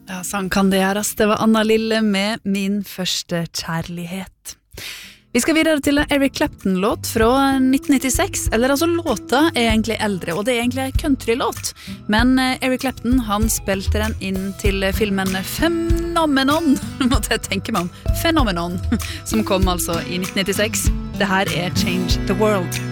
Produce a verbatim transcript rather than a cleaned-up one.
Ja, sånn kan det gjøres. Det var Anna Lille med Min første kjærlighet. Vi skal videre til en Eric Clapton-låt fra nitten nittiseks, eller altså låta er egentlig eldre, og det er egentlig en country-låt. Men Eric Clapton, han spilte den inn til filmen Phenomenon, måtte jeg tenke meg om, Phenomenon, som kom altså i nitten nittiseks. Det her er Change the World.